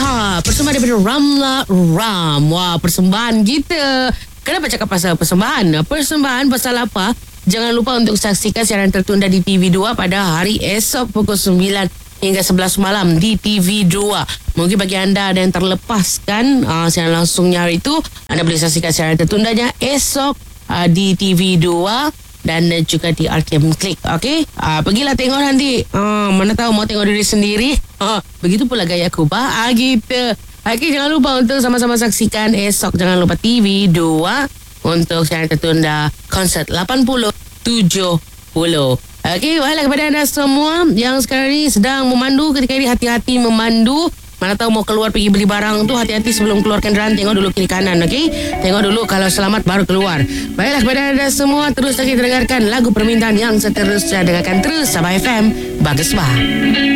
Persembahan daripada Ramla Ram. Wah, persembahan kita. Kenapa cakap pasal persembahan? Persembahan pasal apa? Jangan lupa untuk saksikan siaran tertunda di TV2 pada hari esok pukul 9 hingga 11 malam di TV2. Mungkin bagi anda ada yang terlepaskan siaran langsungnya hari itu, anda boleh saksikan siaran tertundanya esok di TV2 dan juga di Arkham Klik. Okey, pergilah tengok nanti. Mana tahu mau tengok diri sendiri. Begitu pula gaya aku gitu. Okey, jangan lupa untuk sama-sama saksikan esok. Jangan lupa TV2 untuk siaran tertunda konsert 80-70. Okey, baiklah kepada anda semua yang sekarang ni sedang memandu, ketika ini hati-hati memandu. Mana tahu mau keluar pergi beli barang tu, hati-hati sebelum keluar kenderaan, tengok dulu kiri kanan, okey? Tengok dulu, kalau selamat baru keluar. Baiklah kepada anda semua, terus lagi dengarkan lagu permintaan yang seterusnya. Dengarkan terus Sabah FM, Bagus Bah.